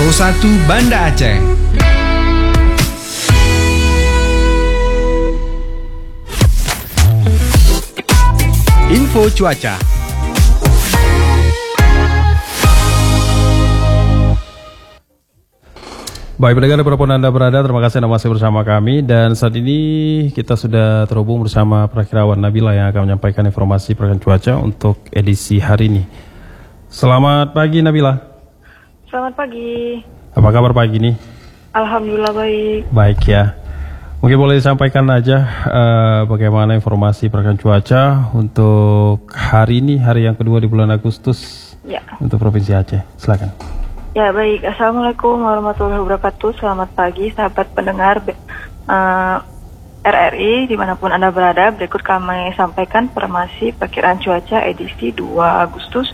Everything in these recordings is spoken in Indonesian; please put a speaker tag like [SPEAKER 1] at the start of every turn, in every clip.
[SPEAKER 1] Pro 1 Banda Aceh. Info cuaca.
[SPEAKER 2] Baik pendengar dimanapun Anda berada, terima kasih Anda masih bersama kami. Dan saat ini kita sudah terhubung bersama Prakirawan Nabila yang akan menyampaikan informasi pergerakan cuaca untuk edisi hari ini. Selamat pagi Nabila.
[SPEAKER 3] Selamat pagi.
[SPEAKER 2] Apa kabar pagi ini?
[SPEAKER 3] Alhamdulillah baik.
[SPEAKER 2] Baik ya. Mungkin boleh disampaikan aja bagaimana informasi pergerakan cuaca untuk hari ini, hari yang kedua di bulan Agustus
[SPEAKER 3] Ya.
[SPEAKER 2] untuk Provinsi Aceh. Silakan.
[SPEAKER 3] Ya baik. Assalamualaikum warahmatullahi wabarakatuh. Selamat pagi sahabat pendengar RRI dimanapun Anda berada. Berikut kami sampaikan informasi perkiraan cuaca edisi 2 Agustus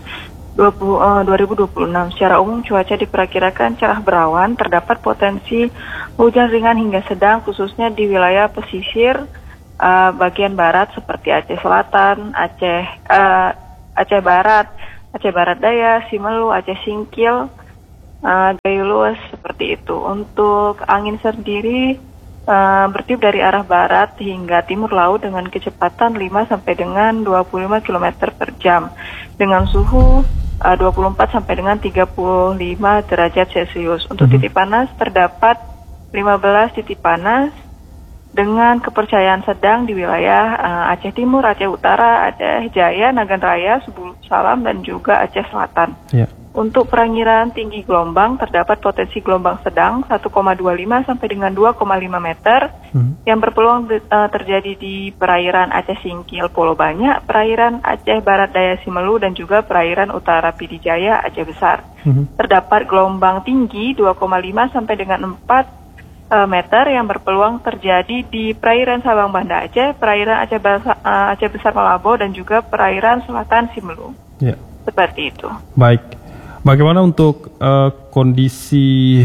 [SPEAKER 3] 2026. Secara umum cuaca diperkirakan cerah berawan, terdapat potensi hujan ringan hingga sedang khususnya di wilayah pesisir bagian barat seperti Aceh Selatan, Aceh Barat, Aceh Barat Daya, Simelu, Aceh Singkil, Gayo Luas seperti itu. Untuk angin sendiri bertiup dari arah barat hingga timur laut dengan kecepatan 5 sampai dengan 25 km per jam dengan suhu 24 sampai dengan 35 derajat Celcius. Untuk titik panas terdapat 15 titik panas dengan kepercayaan sedang di wilayah Aceh Timur, Aceh Utara, Aceh Jaya, Nagan Raya, Subul Salam dan juga Aceh Selatan. Yeah. Untuk perakiraan tinggi gelombang terdapat potensi gelombang sedang 1,25 sampai dengan 2,5 meter yang berpeluang terjadi di perairan Aceh Singkil Pulau Banyak, perairan Aceh Barat Daya Simelu dan juga perairan Utara Pidijaya Aceh Besar. Terdapat gelombang tinggi 2,5 sampai dengan 4 meter yang berpeluang terjadi di perairan Sabang Banda Aceh, perairan Aceh Besar Malabo dan juga perairan Selatan Simelu. Yeah. Seperti itu.
[SPEAKER 2] Baik. Bagaimana untuk kondisi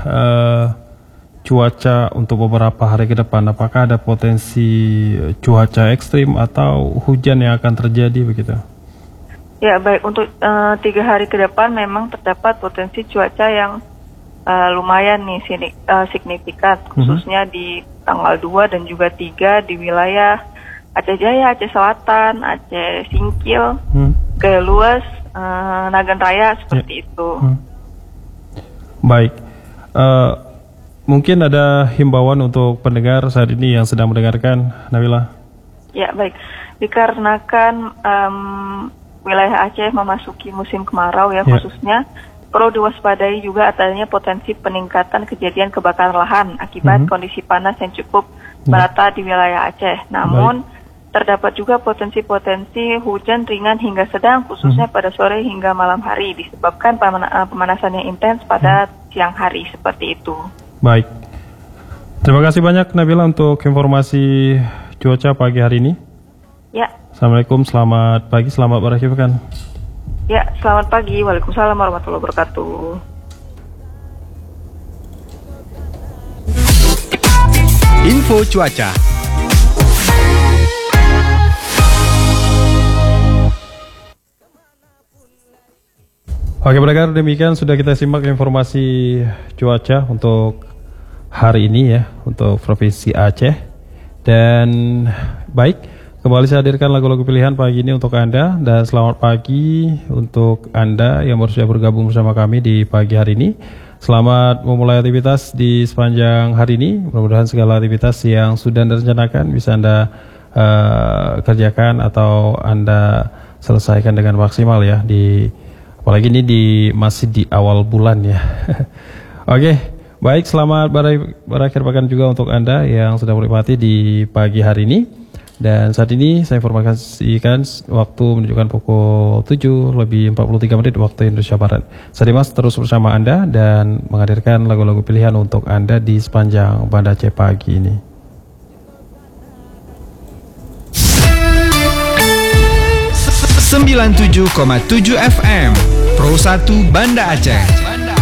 [SPEAKER 2] cuaca untuk beberapa hari ke depan? Apakah ada potensi cuaca ekstrim atau hujan yang akan terjadi begitu?
[SPEAKER 3] Ya baik, untuk 3 hari ke depan memang terdapat potensi cuaca yang lumayan nih signifikan, khususnya di tanggal 2 dan juga 3 di wilayah Aceh Jaya, Aceh Selatan, Aceh Singkil, Gayo Luas, Nagan Raya seperti itu.
[SPEAKER 2] Baik, mungkin ada himbauan untuk pendengar saat ini yang sedang mendengarkan, Nabila.
[SPEAKER 3] Ya baik, dikarenakan wilayah Aceh memasuki musim kemarau ya khususnya, perlu diwaspadai juga adanya potensi peningkatan kejadian kebakaran lahan akibat kondisi panas yang cukup merata di wilayah Aceh. Namun terdapat juga potensi-potensi hujan ringan hingga sedang khususnya pada sore hingga malam hari disebabkan pemanasan yang intens pada siang hari seperti itu.
[SPEAKER 2] Baik. Terima kasih banyak Nabila untuk informasi cuaca pagi hari ini.
[SPEAKER 3] Ya.
[SPEAKER 2] Assalamualaikum, selamat pagi, selamat berakhir pekan.
[SPEAKER 3] Ya, selamat pagi. Waalaikumsalam warahmatullahi wabarakatuh.
[SPEAKER 1] Info cuaca.
[SPEAKER 2] Oke pendengar, demikian sudah kita simak informasi cuaca untuk hari ini ya, untuk Provinsi Aceh. Dan baik, kembali saya hadirkan lagu-lagu pilihan pagi ini untuk Anda. Dan selamat pagi untuk Anda yang baru saja bergabung bersama kami di pagi hari ini. Selamat memulai aktivitas di sepanjang hari ini. Mudah-mudahan segala aktivitas yang sudah Anda rencanakan bisa Anda kerjakan atau Anda selesaikan dengan maksimal ya, apalagi ini masih di awal bulan ya. Oke, baik, selamat berakhir pekan juga untuk Anda yang sedang menikmati di pagi hari ini. Dan saat ini saya informasikan waktu menunjukkan pukul 7:43 waktu Indonesia Barat. Saya Dimas terus bersama Anda dan menghadirkan lagu-lagu pilihan untuk Anda di sepanjang Banda Aceh pagi ini.
[SPEAKER 1] 97,7 FM Pro 1 Banda Aceh.